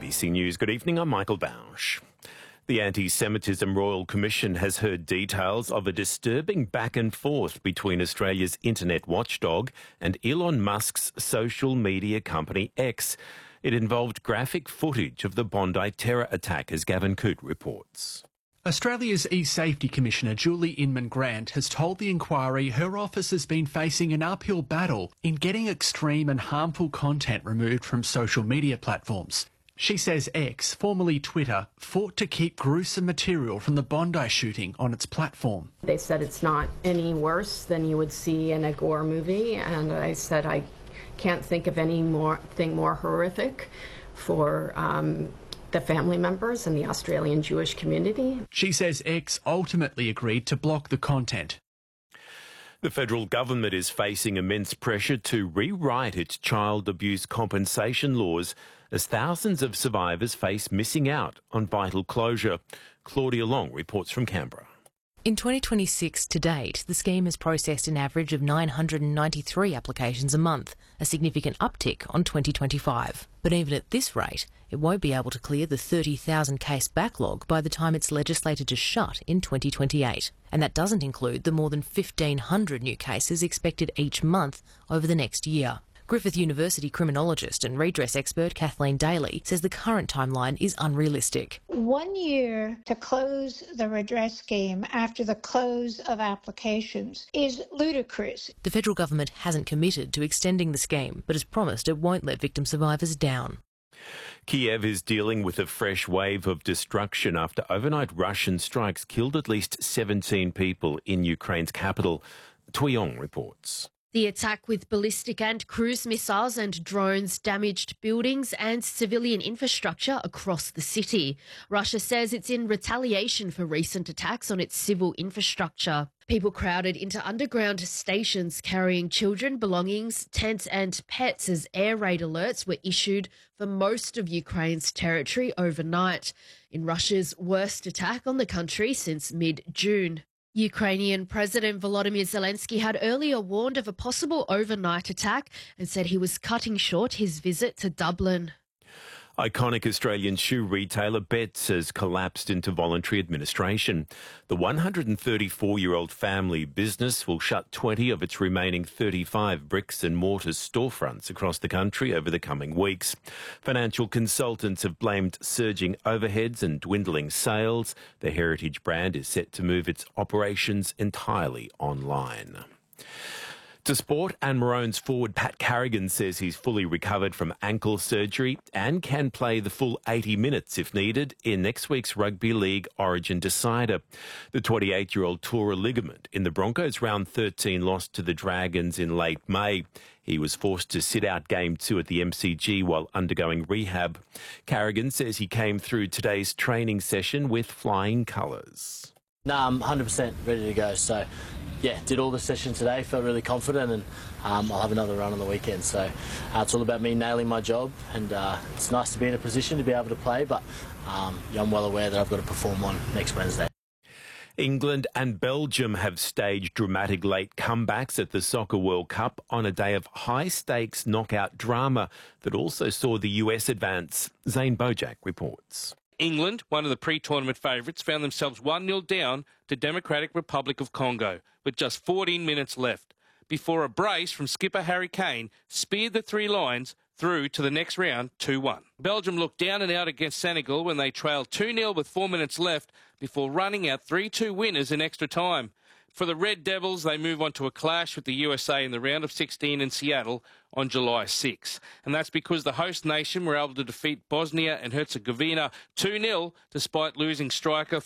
ABC News. Good evening, I'm Michael Bausch. The Anti-Semitism Royal Commission has heard details of a disturbing back and forth between Australia's internet watchdog and Elon Musk's social media company X. It involved graphic footage of the Bondi terror attack, as Gavin Coote reports. Australia's E-Safety Commissioner Julie Inman-Grant has told the inquiry her office has been facing an uphill battle in getting extreme and harmful content removed from social media platforms. She says X, formerly Twitter, fought to keep gruesome material from the Bondi shooting on its platform. They said it's not any worse than you would see in a gore movie, and I said I can't think of anything more horrific for the family members and the Australian Jewish community. She says X ultimately agreed to block the content. The federal government is facing immense pressure to rewrite its child abuse compensation laws as thousands of survivors face missing out on vital closure. Claudia Long reports from Canberra. In 2026 to date, the scheme has processed an average of 993 applications a month, a significant uptick on 2025. But even at this rate, it won't be able to clear the 30,000 case backlog by the time it's legislated to shut in 2028. And that doesn't include the more than 1,500 new cases expected each month over the next year. Griffith University criminologist and redress expert Kathleen Daly says the current timeline is unrealistic. 1 year to close the redress scheme after the close of applications is ludicrous. The federal government hasn't committed to extending the scheme, but has promised it won't let victim survivors down. Kiev is dealing with a fresh wave of destruction after overnight Russian strikes killed at least 17 people in Ukraine's capital. Tuyong reports. The attack with ballistic and cruise missiles and drones damaged buildings and civilian infrastructure across the city. Russia says it's in retaliation for recent attacks on its civil infrastructure. People crowded into underground stations carrying children, belongings, tents and pets as air raid alerts were issued for most of Ukraine's territory overnight, in Russia's worst attack on the country since mid-June. Ukrainian President Volodymyr Zelensky had earlier warned of a possible overnight attack and said he was cutting short his visit to Dublin. Iconic Australian shoe retailer Betts has collapsed into voluntary administration. The 134-year-old family business will shut 20 of its remaining 35 bricks and mortar storefronts across the country over the coming weeks. Financial consultants have blamed surging overheads and dwindling sales. The heritage brand is set to move its operations entirely online. To sport, Anne Maroon's forward Pat Carrigan says he's fully recovered from ankle surgery and can play the full 80 minutes if needed in next week's Rugby League Origin decider. The 28-year-old tore a ligament in the Broncos' round 13 loss to the Dragons in late May. He was forced to sit out Game 2 at the MCG while undergoing rehab. Carrigan says he came through today's training session with flying colours. No, I'm 100% ready to go. So, yeah, did all the session today, felt really confident, and I'll have another run on the weekend. So it's all about me nailing my job, and it's nice to be in a position to be able to play, but I'm well aware that I've got to perform on next Wednesday. England and Belgium have staged dramatic late comebacks at the Soccer World Cup on a day of high-stakes knockout drama that also saw the US advance. Zane Bojack reports. England, one of the pre-tournament favourites, found themselves 1-0 down to Democratic Republic of Congo with just 14 minutes left before a brace from skipper Harry Kane speared the three lions through to the next round 2-1. Belgium looked down and out against Senegal when they trailed 2-0 with 4 minutes left before running out 3-2 winners in extra time. For the Red Devils, they move on to a clash with the USA in the round of 16 in Seattle on July 6. And that's because the host nation were able to defeat Bosnia and Herzegovina 2-0 despite losing striker